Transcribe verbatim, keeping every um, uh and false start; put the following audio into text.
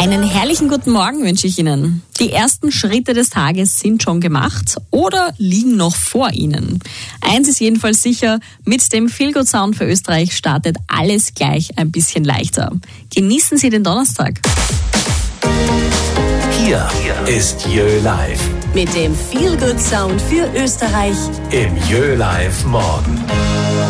Einen herrlichen guten Morgen wünsche ich Ihnen. Die ersten Schritte des Tages sind schon gemacht oder liegen noch vor Ihnen. Eins ist jedenfalls sicher, mit dem Feelgood Sound für Österreich startet alles gleich ein bisschen leichter. Genießen Sie den Donnerstag. Hier ist Jö Live. Mit dem Feelgood Sound für Österreich. Im Jö Live Morgen.